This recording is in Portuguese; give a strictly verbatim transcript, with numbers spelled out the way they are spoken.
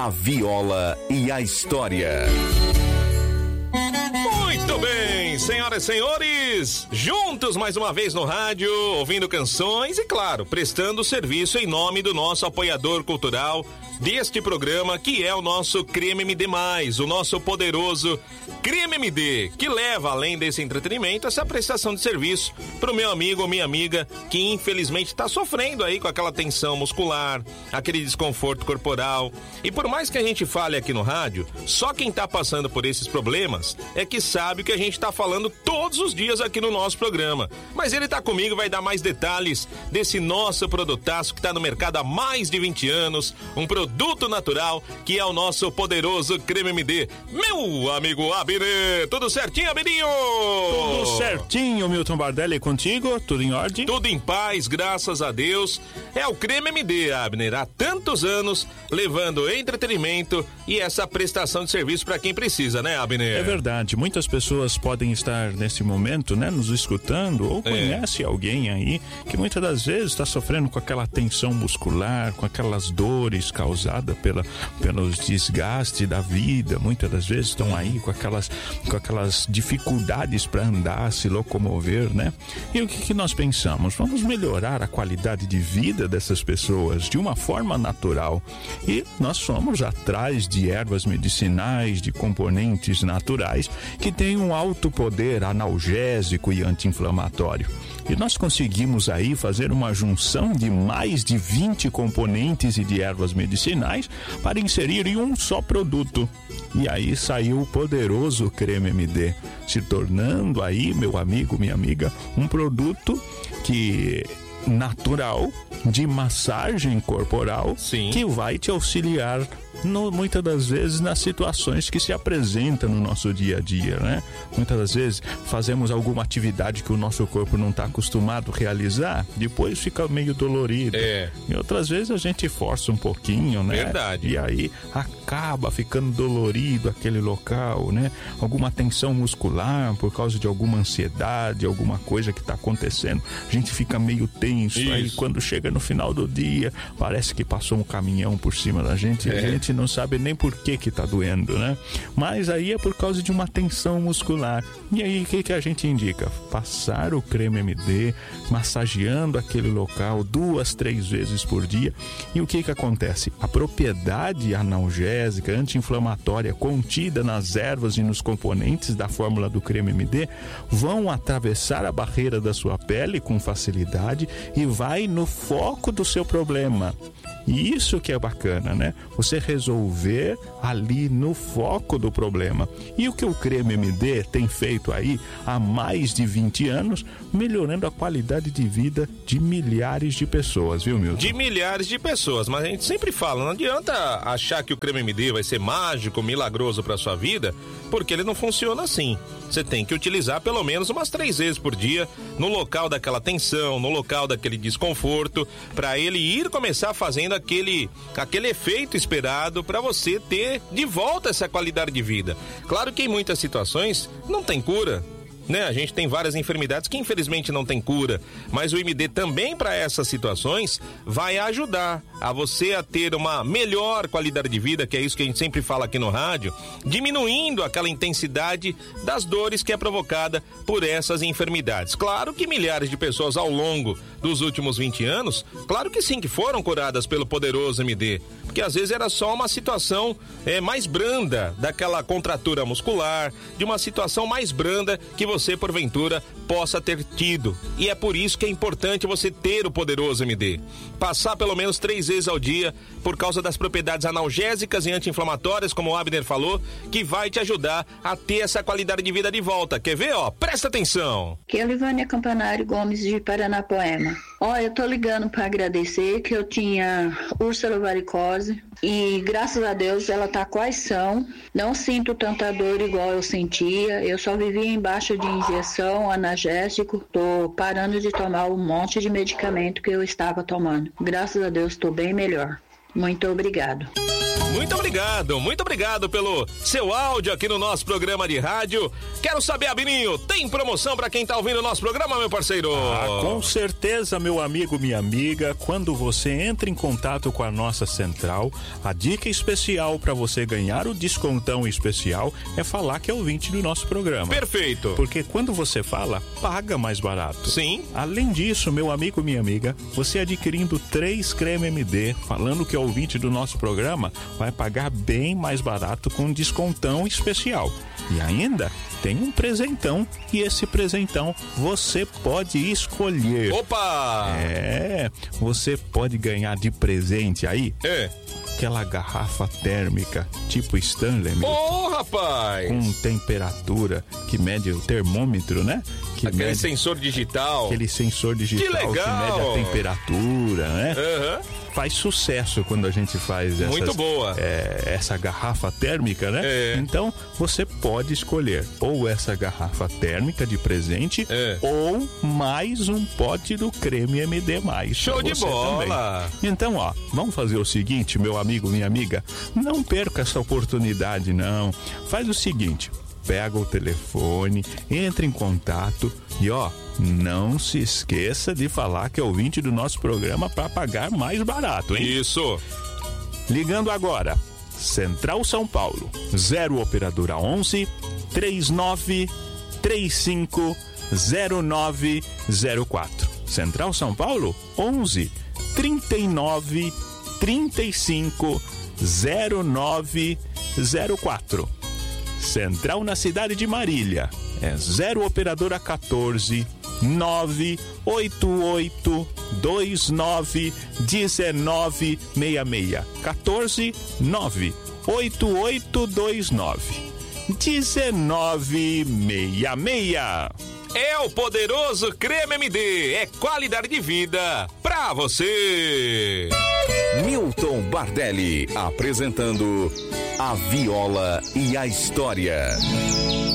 a viola e a história. Muito bem, senhoras e senhores, juntos mais uma vez no rádio, ouvindo canções e, claro, prestando serviço em nome do nosso apoiador cultural deste programa, que é o nosso Creme M D mais, o nosso poderoso Creme M D, que leva, além desse entretenimento, essa prestação de serviço pro meu amigo ou minha amiga que infelizmente está sofrendo aí com aquela tensão muscular, aquele desconforto corporal. E por mais que a gente fale aqui no rádio, só quem tá passando por esses problemas é que sabe o que a gente tá falando todos os dias aqui no nosso programa. Mas ele tá comigo, vai dar mais detalhes desse nosso produtaço que tá no mercado há mais de vinte anos, um produto natural que é o nosso poderoso Creme M D. Meu amigo Abner, tudo certinho, Abininho? Tudo certinho, Milton Bardelli, contigo? Tudo em ordem? Tudo em paz, graças a Deus. É o Creme M D, Abner, há tantos anos levando entretenimento e essa prestação de serviço para quem precisa, né, Abner? É verdade, muitas pessoas podem estar nesse momento, né, nos escutando ou conhece é. alguém aí que muitas das vezes está sofrendo com aquela tensão muscular, com aquelas dores causadas pela, pelos desgastes da vida. Muitas das vezes estão aí com aquelas, com aquelas dificuldades para andar, se locomover, né? E o que, que nós pensamos? Vamos melhorar a qualidade de vida dessas pessoas de uma forma natural. E nós fomos atrás de ervas medicinais, de componentes naturais que têm um alto poder analgésico e anti-inflamatório. E nós conseguimos aí fazer uma junção de mais de vinte componentes e de ervas medicinais para inserir em um só produto. E aí saiu o poderoso Creme M D, se tornando aí, meu amigo, minha amiga, um produto que natural, de massagem corporal, Sim. que vai te auxiliar No, muitas das vezes nas situações que se apresentam no nosso dia a dia, né? Muitas das vezes fazemos alguma atividade que o nosso corpo não está acostumado a realizar, depois fica meio dolorido. É. E outras vezes a gente força um pouquinho, né? Verdade. E aí acaba ficando dolorido aquele local, né? Alguma tensão muscular por causa de alguma ansiedade, alguma coisa que está acontecendo. A gente fica meio tenso. Isso. Aí quando chega no final do dia, parece que passou um caminhão por cima da gente. É. E a gente não sabe nem por que que tá doendo, né? Mas aí é por causa de uma tensão muscular. E aí o que que a gente indica? Passar o Creme M D, massageando aquele local duas, três vezes por dia. E o que que acontece? A propriedade analgésica, anti-inflamatória contida nas ervas e nos componentes da fórmula do Creme M D vão atravessar a barreira da sua pele com facilidade e vai no foco do seu problema. E isso que é bacana, né? Você resolver ali no foco do problema. E o que o Creme M D tem feito aí há mais de vinte anos, melhorando a qualidade de vida de milhares de pessoas, viu, Milton? De milhares de pessoas, mas a gente sempre fala, não adianta achar que o Creme M D vai ser mágico, milagroso para sua vida, porque ele não funciona assim. Você tem que utilizar pelo menos umas três vezes por dia no local daquela tensão, no local daquele desconforto, para ele ir começar fazendo aquele, aquele efeito esperado para você ter de volta essa qualidade de vida. Claro que em muitas situações não tem cura, né? A gente tem várias enfermidades que infelizmente não tem cura, mas o M D também para essas situações vai ajudar a você a ter uma melhor qualidade de vida, que é isso que a gente sempre fala aqui no rádio, diminuindo aquela intensidade das dores que é provocada por essas enfermidades. Claro que milhares de pessoas ao longo dos últimos vinte anos, claro que sim, que foram curadas pelo poderoso M D, porque às vezes era só uma situação é, mais branda daquela contratura muscular, de uma situação mais branda que você porventura possa ter tido. E é por isso que é importante você ter o poderoso M D. Passar pelo menos três vezes ao dia, por causa das propriedades analgésicas e anti-inflamatórias, como o Abner falou, que vai te ajudar a ter essa qualidade de vida de volta. Quer ver, ó? Presta atenção. Aqui é a Livânia Campanário Gomes de Paranapoema. Ó, eu tô ligando para agradecer que eu tinha úlcera varicose e graças a Deus ela tá quais são. Não sinto tanta dor igual eu sentia. Eu só vivia embaixo de injeção, analgésico. Tô parando de tomar um monte de medicamento que eu estava tomando. Graças a Deus tô bem melhor. Muito obrigado. Muito obrigado, muito obrigado pelo seu áudio aqui no nosso programa de rádio. Quero saber, Abininho, tem promoção pra quem tá ouvindo o nosso programa, meu parceiro? Ah, com certeza, meu amigo, minha amiga. Quando você entra em contato com a nossa central, a dica especial pra você ganhar o descontão especial é falar que é ouvinte do nosso programa. Perfeito. Porque quando você fala, paga mais barato. Sim. Além disso, meu amigo, minha amiga, você adquirindo três creme M D, falando que é ouvinte do nosso programa, vai pagar bem mais barato com descontão especial. E ainda tem um presentão, e esse presentão você pode escolher. Opa! É, você pode ganhar de presente aí É. aquela garrafa térmica tipo Stanley, Ô, oh, rapaz! com temperatura que mede o termômetro, né? Que Aquele mede, sensor digital. aquele sensor digital Que legal! que mede a temperatura, né? Aham. Faz sucesso quando a gente faz essas, Muito boa. é, essa garrafa térmica, né? É. Então, você pode escolher ou essa garrafa térmica de presente É. ou mais um pote do creme M D mais. Show pra de você bola! também. Então, ó, vamos fazer o seguinte, meu amigo, minha amiga, não perca essa oportunidade, não. Faz o seguinte, pega o telefone, entra em contato e, ó, não se esqueça de falar que é ouvinte do nosso programa para pagar mais barato, hein? Isso. Ligando agora, Central São Paulo, zero operadora onze, trinta e nove, trinta e cinco, zero nove zero quatro. Central São Paulo, onze, trinta e nove, trinta e cinco, zero nove zero quatro. Central na cidade de Marília, é zero operadora quatorze, nove oito oito, dois nove, um nove seis seis. quatorze, nove oito oito, dois nove, um nove seis seis. É o poderoso Creme M D. É qualidade de vida pra você. Milton Bardelli apresentando A Viola e a História.